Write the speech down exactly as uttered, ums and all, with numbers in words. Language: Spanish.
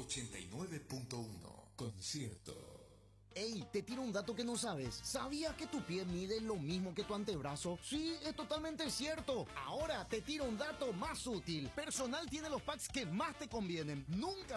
ochenta y nueve punto uno. Concierto. Ey, te tiro un dato que no sabes. ¿Sabías que tu pie mide lo mismo que tu antebrazo? Sí, es totalmente cierto. Ahora te tiro un dato más útil. Personal tiene los packs que más te convienen. Nunca